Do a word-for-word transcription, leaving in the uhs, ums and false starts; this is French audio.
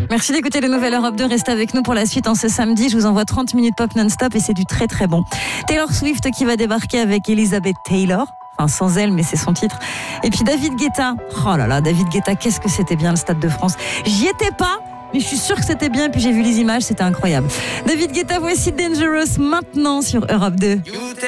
Merci d'écouter le Nouvelle Europe deux. Restez avec nous pour la suite en ce samedi. Je vous envoie trente minutes pop non-stop et c'est du très très bon. Taylor Swift qui va débarquer avec Elizabeth Taylor. Enfin, sans elle, mais c'est son titre. Et puis David Guetta. Oh là là, David Guetta, qu'est-ce que c'était bien le Stade de France. J'y étais pas, mais je suis sûre que c'était bien. Et puis j'ai vu les images, c'était incroyable. David Guetta, voici Dangerous maintenant sur Europe deux.